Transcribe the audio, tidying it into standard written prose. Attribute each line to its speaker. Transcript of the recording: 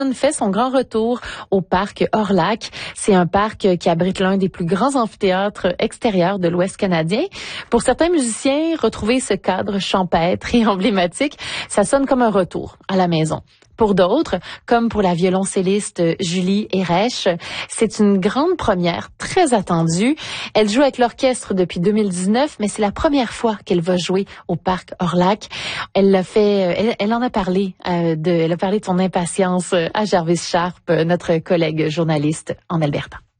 Speaker 1: fait son grand retour au parc Hors-Lac. C'est un parc qui abrite l'un des plus grands amphithéâtres extérieurs de l'Ouest canadien. Pour certains musiciens, retrouver ce cadre champêtre et emblématique, ça sonne comme un retour à la maison. Pour d'autres, comme pour la violoncelliste Julie Erèche, c'est une grande première très attendue. Elle joue avec l'orchestre depuis 2019, mais c'est la première fois qu'elle va jouer au parc Hors-Lac. Elle en a parlé elle a parlé de son impatience à Jarvis Sharp, notre collègue journaliste en Alberta.